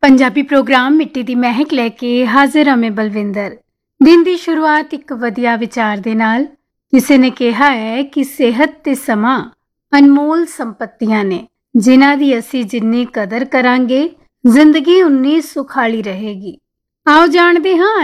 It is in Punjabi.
ਪੰਜਾਬੀ ਪ੍ਰੋਗਰਾਮ ਮਿੱਟੀ ਦੀ ਮਹਿਕ ਲੈ ਕੇ ਹਾਜ਼ਰ ਹਾਂ ਮੈਂ ਬਲਵਿੰਦਰ। ਦਿਨ ਦੀ ਸ਼ੁਰੂਆਤ ਇੱਕ ਵਧੀਆ ਵਿਚਾਰ ਦੇ ਨਾਲ। ਕਿਸੇ ਨੇ ਕਿਹਾ ਹੈ ਕਿ ਸਿਹਤ ਤੇ ਸਮਾਂ ਅਨਮੋਲ ਸੰਪਤੀਆਂ ਨੇ, ਜਿਨ੍ਹਾਂ ਦੀ ਅਸੀਂ ਜਿੰਨੀ ਕਦਰ ਕਰਾਂਗੇ ਜ਼ਿੰਦਗੀ ਉਨੀ ਸੁਖਾਲੀ ਰਹੇਗੀ। ਆਓ ਜਾਣਦੇ ਹਾਂ